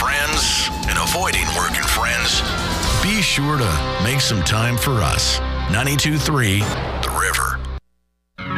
friends and avoiding work and friends, be sure to make some time for us. 92.3 The River.